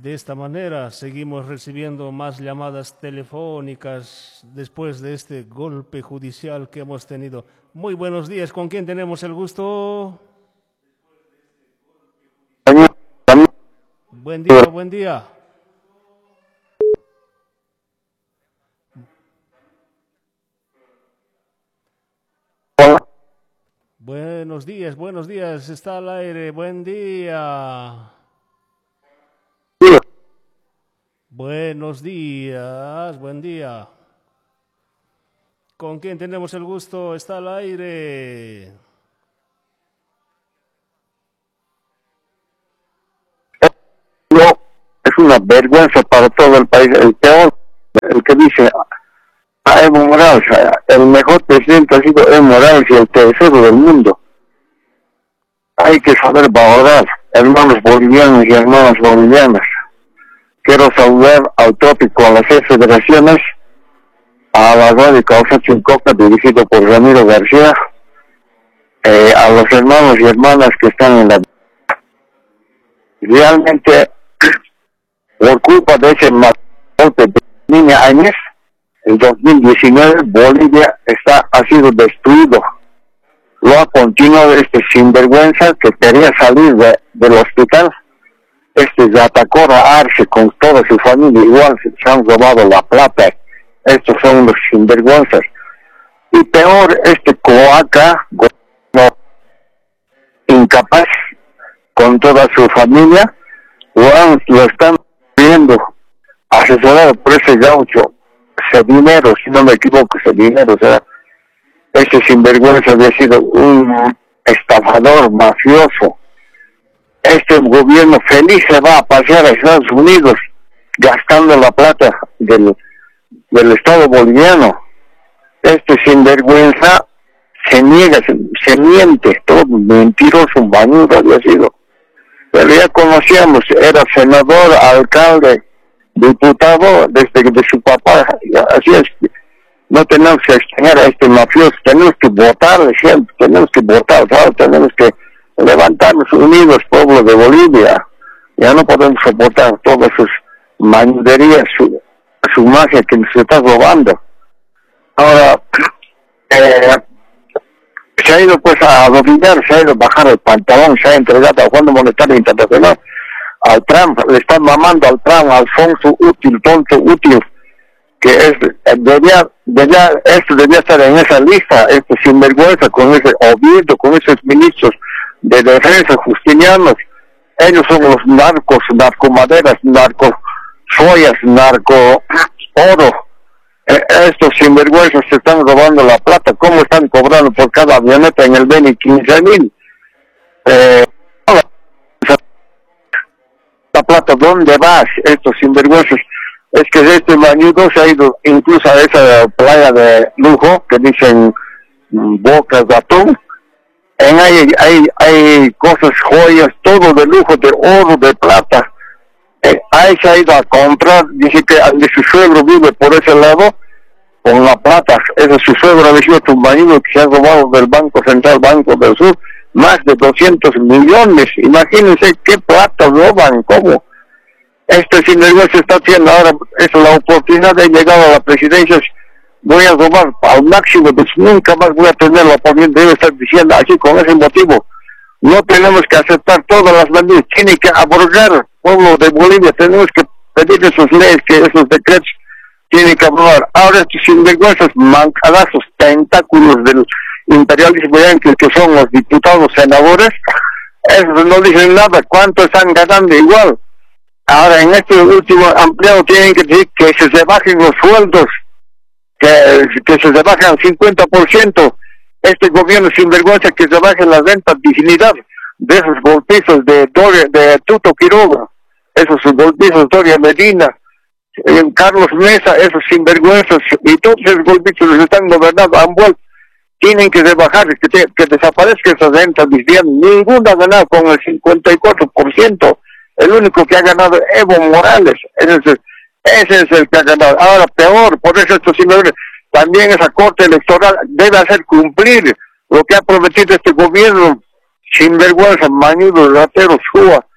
De esta manera seguimos recibiendo más llamadas telefónicas después de este golpe judicial que hemos tenido. Muy buenos días, ¿con quién tenemos el gusto? Buen día, buen día. Buenos días, está al aire, buen día. Buenos días, buen día. ¿Con quién tenemos el gusto? Está al aire. Es una vergüenza para todo el país. El peor, el que dice a Evo Morales, el mejor presidente ha sido Evo Morales y el tercero del mundo. Hay que saber valorar, hermanos bolivianos y hermanas bolivianas. Quiero saludar al tópico, a las 6 federaciones, a la radio Causa Chincoca, dirigido por Ramiro García, a los hermanos y hermanas que están en la... Realmente, por culpa de ese golpe de Niña Áñez, en 2019 Bolivia ha sido destruido. Lo ha continuado este sinvergüenza que quería salir del hospital. Se atacó a Arce con toda su familia, igual se han robado la plata. Estos son los sinvergüenzas. Y peor, cloaca, incapaz, con toda su familia, lo están viendo, asesorado por ese gaucho, Sedinero, si no me equivoco, Sedinero, o sea, ese sinvergüenza había sido un estafador, mafioso. Este gobierno feliz se va a pasear a Estados Unidos, gastando la plata del Estado boliviano. Este sinvergüenza se niega, se miente, todo mentiroso, bañudo había sido. Pero ya conocíamos, era senador, alcalde, diputado desde su papá. Así es, no tenemos que extrañar a este mafioso, tenemos que votarle siempre, tenemos que votar, ¿sabes? Tenemos que levantarnos unidos, pueblo de Bolivia. Ya no podemos soportar todas sus mañuderías, su magia que nos está robando. Ahora, se ha ido pues a dominar, se ha ido a bajar el pantalón, se ha entregado al Fondo Monetario Internacional, al Trump, le están mamando al Trump, al Alfonso útil, tonto útil, que debía estar en esa lista, sinvergüenza, con ese Oviedo, con esos ministros de defensa justinianos. Ellos son los narcos, narcomaderas, narcosoyas, narco oro. Estos sinvergüenzas se están robando la plata. ¿Cómo están cobrando por cada avioneta en el Beni 15,000? La plata, ¿dónde vas? Estos sinvergüenzas. Es que este bañudo se ha ido incluso a esa playa de lujo que dicen Bocas de Atún. Hay cosas, joyas, todo de lujo, de oro, de plata. Ahí se ha ido a comprar, dice que su suegro vive por ese lado, con la plata. Su suegro ha sido un bañudo que se ha robado del Banco Central, Banco del Sur, más de 200 millones. Imagínense qué plata roban, cómo. Sinvergüenza está haciendo ahora, es la oportunidad de llegar a la presidencia. Voy a robar al máximo, pues nunca más voy a tener la oportunidad, debe estar diciendo así con ese motivo. No tenemos que aceptar todas las medidas, tiene que abrogar, pueblo de Bolivia, tenemos que pedir esas leyes, que esos decretos tienen que abrogar. Ahora estos sinvergüenzas, mancadazos, tentáculos del imperialismo yanqui, que son los diputados, senadores, esos no dicen nada, ¿cuánto están ganando? Igual. Ahora en este último ampliado tienen que decir que se bajen los sueldos, que se bajen al 50%, este gobierno sinvergüenza que se bajen las rentas, dignidad de esos golpizos de Tuto Quiroga, esos golpizos Doria Medina, Carlos Mesa, esos sinvergüenzas, y todos esos golpizos los están gobernando, han vuelto, tienen que bajar, que desaparezca esas rentas, ninguna ha ganado con el 54%, el único que ha ganado es Evo Morales, ese es el que ha ganado. Ahora peor, por eso estos sinvergüenzas, también esa corte electoral debe hacer cumplir lo que ha prometido este gobierno, sinvergüenza, mañudo, ratero, Shua,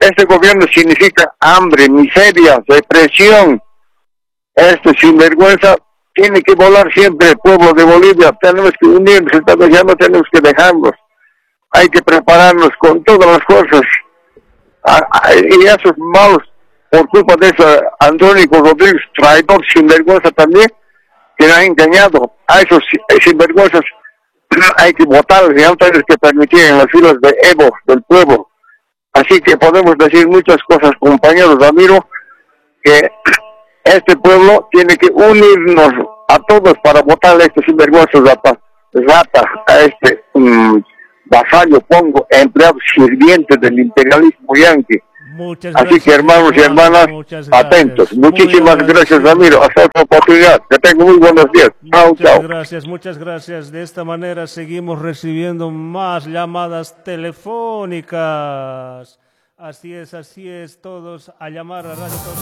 Este gobierno significa hambre, miseria, depresión. Este sinvergüenza tiene que volar siempre el pueblo de Bolivia. Tenemos que unirnos, entonces ya no tenemos que dejarnos. Hay que prepararnos con todas las fuerzas. Y esos malos, por culpa de ese Andrónico Rodríguez, traidor, sinvergüenza también, que nos ha engañado. A esos sinvergüenzas hay que votarles, ya no tenemos que permitir en las filas de Evo, del pueblo. Así que podemos decir muchas cosas, compañeros, Ramiro, que este pueblo tiene que unirnos a todos para votarle a este sinvergüenza rata, a este vasallo, pongo, empleado sirviente del imperialismo yanqui. Muchas Así gracias, que hermanos y hermanas, atentos. Muchísimas gracias, Ramiro. Hasta otra oportunidad. Que tengan muy buenos días. Chao, chao. Muchas gracias. De esta manera seguimos recibiendo más llamadas telefónicas. Así es, todos a llamar a Radio Causa.